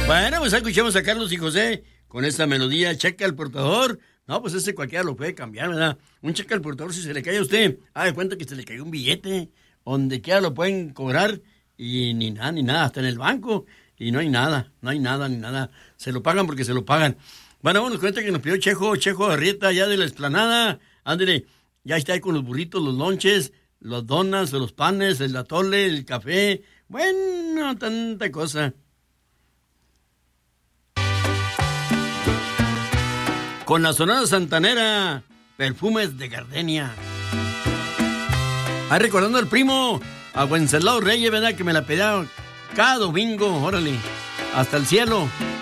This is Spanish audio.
Bueno, pues escuchamos a Carlos y José con esta melodía. Checa el portador. No, pues ese cualquiera lo puede cambiar, ¿verdad? Un cheque al portador, si se le cae a usted, haga de cuenta que se le cayó un billete. Donde quiera lo pueden cobrar y ni nada, hasta en el banco. Y no hay nada. Se lo pagan porque se lo pagan. Bueno, nos cuenta que nos pidió Chejo Arrieta, allá de la Explanada. Ándale, ya está ahí con los burritos, los lonches, los donas, los panes, el atole, el café. Bueno, tanta cosa. Con la Sonora Santanera, perfumes de gardenia. Ah, recordando al primo, a Wenceslao Reyes, ¿verdad? Que me la pedía cada domingo, órale, hasta el cielo.